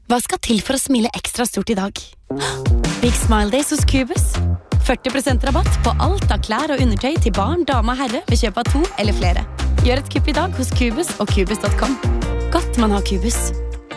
Hva skal til for å smile ekstra stort i dag? Big Smile Days hos Cubus. 40% rabatt på alt av klær og undertøy til barn, dame og herre ved kjøp av 2 eller flere. Gjør et kupp i dag hos Cubus og Cubus.com. Godt man har Cubus.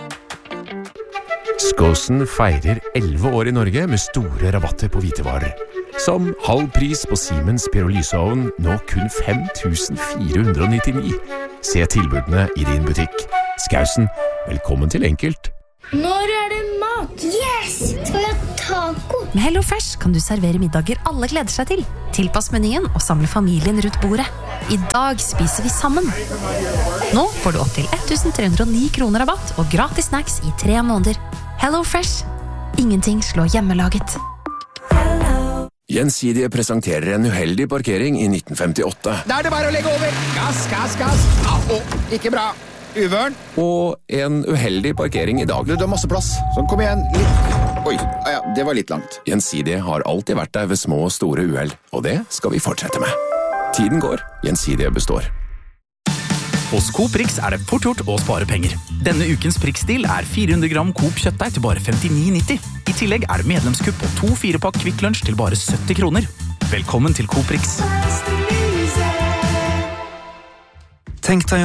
Skåsen feirer 11 år i Norge med store rabatter på hvitevarer. Som halv pris på Siemens pyrolyseovn, nå kun 5.499. Se tilbudene i din butikk. Skausen, velkommen til Enkelt. Når det mat? Yes! Skal vi ha taco? Med Hello Fresh kan du servere middager alle gleder seg til. Tilpass menyen og samle familien rundt bordet. I dag spiser vi sammen. Nå får du opp til 1.309 kroner rabatt og gratis snacks i 3 måneder. Hello Fresh. Ingenting slår hjemmelaget. Gjensidige presenterer en uheldig parkering i 1958. Da det bare å legge over. Gass, gass, gass. Ikke bra. Uvørn. Og en uheldig parkering i dag. Du har masse plass. Sånn, kom igjen. Litt. Oi, ja, det var litt langt. Gjensidige har alltid vært der ved små og store uheld, og det skal vi fortsette med. Tiden går, Gjensidige består. Hos Coop Rix det fort gjort å spare penger. Denne ukens Prix-deal 400 gram Coop kjøttdeig til bare 59,90. I tillegg det medlemskupp og 2 4-pakk Kvikk Lunsj til bare 70 kroner. Velkommen til Coop Rix. Tenk deg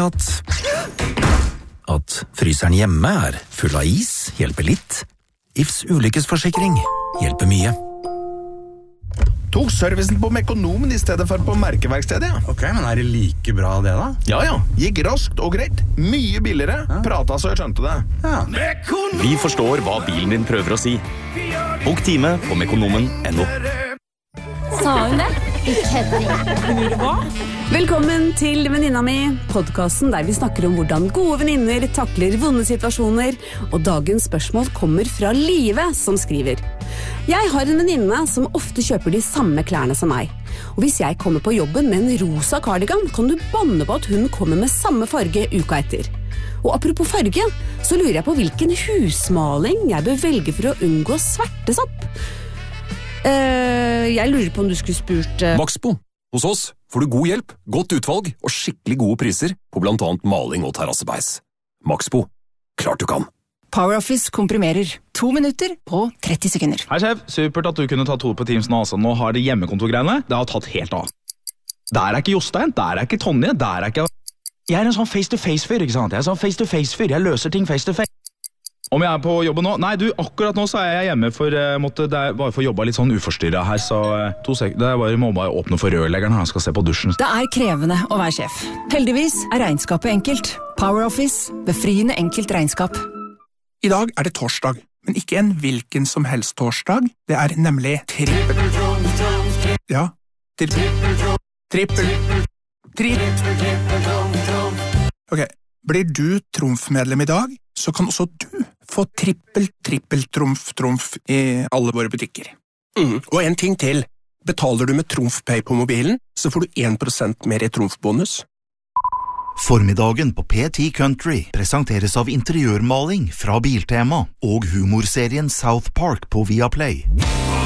at fryseren hjemme full av is hjelper litt. Ifs ulykkesforsikring hjelper mye. Tok servicen på Mekonomen i stedet for på merkeverkstedet. Ja. Ok, men det like bra det da? Ja. Gikk raskt og greit. Mye billigere. Prata så jeg skjønte det. Ja. Vi forstår hva bilen din prøver å si. Bok time på mekonomen.no. Sa hun det? Ikke hva? Velkommen til Venninna mi, podcasten der vi snakker om hvordan gode venninner takler vonde situasjoner, og dagens spørsmål kommer fra Live, som skriver: Jeg har en venninne som ofte kjøper de samme klærne som meg. Og hvis jeg kommer på jobben med en rosa cardigan, kan du banne på at hun kommer med samme farge uka etter. Og apropos farge, så lurer jeg på hvilken husmaling jeg bør velge for å unngå svertesopp. Jeg lurer på om du skulle spurt Maxbo. Hos oss får du god hjelp, godt utvalg og skikkelig gode priser på blant annet maling og terrassebeis. Maxbo. Klart du kan. PowerOffice komprimerer 2 minutter på 30 sekunder. Hei sjef, supert at du kunne ta 2 på Teams nå. Altså. Nå har det hjemmekontorgreiene, det har tatt helt av. Der ikke Jostein, der ikke Tonje, der ikke... Jeg en sånn face-to-face-fyr, ikke sant? Jeg sånn face-to-face-fyr, jeg løser ting face-to-face. Om jeg på jobben nå? Nei, du, akkurat nå så jeg hjemme for det bare for å jobbe litt sånn uforstyrret her, så 2 sekunder, det må bare åpne for rørleggeren når han skal se på dusjen. Det krevende å være sjef. Heldigvis regnskapet enkelt. PowerOffice, befriende enkelt regnskap. I dag det torsdag, men ikke en hvilken som helst torsdag. Det nemlig trippel. Ja, trippel. Ok, blir du trumfmedlem i dag, så kan også du få trippel-trumf i alle våre butikker. Og en ting til. Betaler du med TrumfPay på mobilen, så får du 1% mer i trumfbonus. Formiddagen på P10 Country presenteres av interiørmaling fra Biltema og humorserien South Park på Viaplay.